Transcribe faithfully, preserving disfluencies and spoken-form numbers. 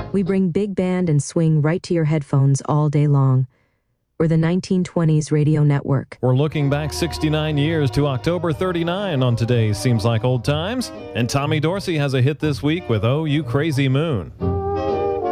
We bring big band and swing right to your headphones all day long. We're the nineteen twenties Radio Network. We're looking back sixty-nine years to October thirty-nine on today's Seems Like Old Times. And Tommy Dorsey has a hit this week with Oh You Crazy Moon.